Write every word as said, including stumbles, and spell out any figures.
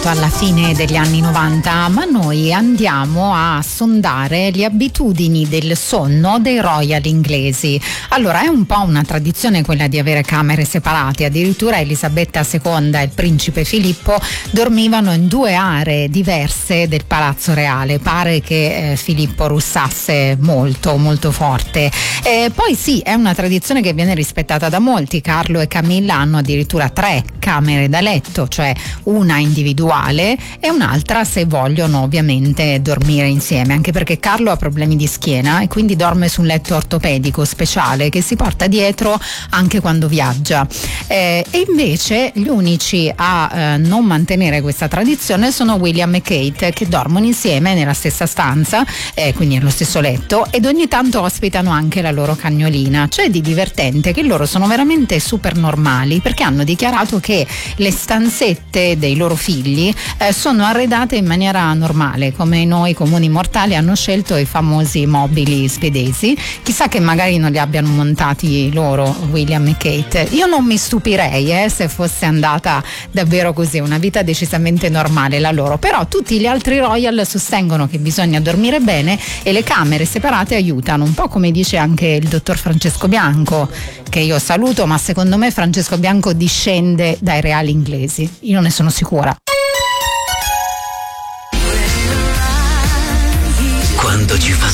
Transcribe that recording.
alla fine degli anni novanta, ma noi andiamo a sondare le abitudini del sonno dei royal inglesi. Allora, è un po' una tradizione quella di avere camere separate, addirittura Elisabetta seconda e il principe Filippo dormivano in due aree diverse del palazzo reale. Pare che eh, Filippo russasse molto, molto forte. Eh, poi sì, è una tradizione che viene rispettata da molti. Carlo e Camilla hanno addirittura tre camere da letto, cioè una individuale e un'altra se vogliono ovviamente dormire insieme, anche perché Carlo ha problemi di schiena e quindi dorme su un letto ortopedico speciale che si porta dietro anche quando viaggia. Eh, e invece gli unici a eh, non mantenere questa tradizione sono William e Kate, che dormono insieme nella stessa stanza, eh, quindi nello stesso letto, ed ogni tanto ospitano anche la loro cagnolina. C'è di divertente che loro sono veramente super normali, perché hanno dichiarato che le stanzette dei loro figli eh, sono arredate in maniera normale, come noi comuni mortali hanno scelto i famosi mobili svedesi. Chissà che magari non li abbiano montati loro, William e Kate. Io non mi stupirei eh, se fosse andata davvero così, una vita decisamente normale la loro, però tutti gli altri royal sostengono che bisogna dormire bene e le camere separate aiutano, un po' come dice anche il dottor Francesco Bianco, che io saluto, ma secondo me Francesco Bianco discende dai reali inglesi, io non ne sono sicura. Quando ci fa